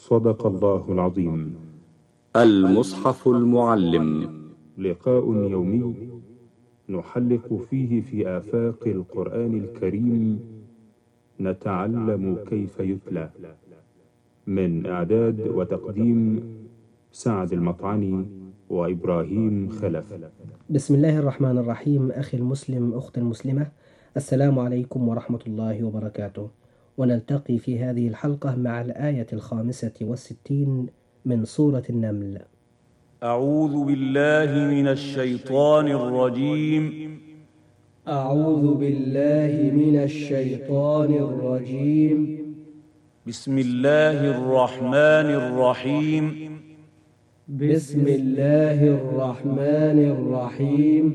صدق الله العظيم. المصحف المعلم، لقاء يومي نحلق فيه في آفاق القرآن الكريم، نتعلم كيف يتلى. من إعداد وتقديم سعد المطعني وإبراهيم خلف. بسم الله الرحمن الرحيم. أخي المسلم، أخت المسلمة، السلام عليكم ورحمة الله وبركاته. ونلتقي في هذه الحلقة مع الآية 65 من سورة النمل. أعوذ بالله من الشيطان الرجيم. أعوذ بالله من الشيطان الرجيم. بسم الله الرحمن الرحيم. بسم الله الرحمن الرحيم.